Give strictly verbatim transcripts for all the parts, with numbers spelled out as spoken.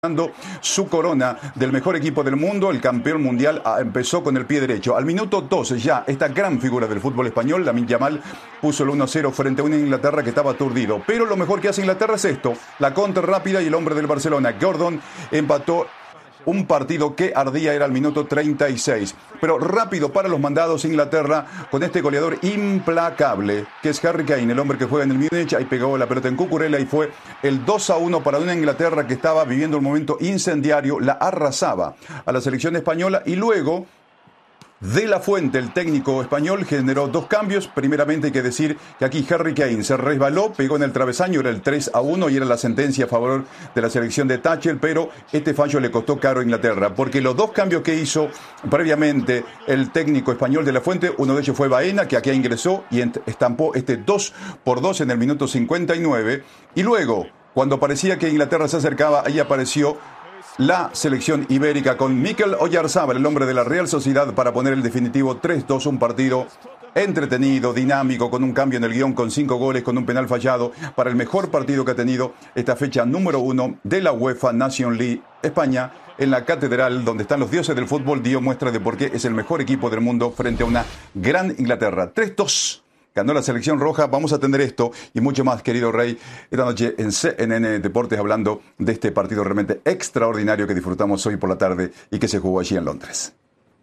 su corona del mejor equipo del mundo. El campeón mundial empezó con el pie derecho. Al minuto doce ya esta gran figura del fútbol español, Lamine Yamal, puso el uno a cero frente a una Inglaterra que estaba aturdido. Pero lo mejor que hace Inglaterra es esto: la contra rápida, y el hombre del Barcelona, Gordon, empató un partido que ardía. Era el minuto treinta y seis. Pero rápido para los mandados Inglaterra con este goleador implacable, que es Harry Kane, el hombre que juega en el Múnich. Ahí pegó la pelota en Cucurella y fue el dos a uno para una Inglaterra que estaba viviendo un momento incendiario. La arrasaba a la selección española, y luego De La Fuente, el técnico español, generó dos cambios. Primeramente hay que decir que aquí Harry Kane se resbaló, pegó en el travesaño, era el tres a uno y era la sentencia a favor de la selección de Thatcher, pero este fallo le costó caro a Inglaterra, porque los dos cambios que hizo previamente el técnico español De La Fuente, uno de ellos fue Baena, que aquí ingresó y estampó este dos por dos en el minuto cincuenta y nueve, y luego, cuando parecía que Inglaterra se acercaba, ahí apareció la selección ibérica con Mikel Oyarzabal, el hombre de la Real Sociedad, para poner el definitivo tres dos, un partido entretenido, dinámico, con un cambio en el guión, con cinco goles, con un penal fallado, para el mejor partido que ha tenido esta fecha número uno de la UEFA Nation League. España, en la catedral donde están los dioses del fútbol, dio muestra de por qué es el mejor equipo del mundo frente a una gran Inglaterra. tres dos. Ganó la selección roja. Vamos a atender esto y mucho más, querido Rey, esta noche en C N N Deportes, hablando de este partido realmente extraordinario que disfrutamos hoy por la tarde y que se jugó allí en Londres.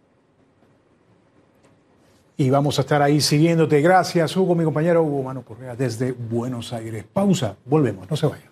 Y vamos a estar ahí siguiéndote. Gracias, Hugo, mi compañero Hugo Mano Correa, desde Buenos Aires. Pausa, volvemos, no se vayan.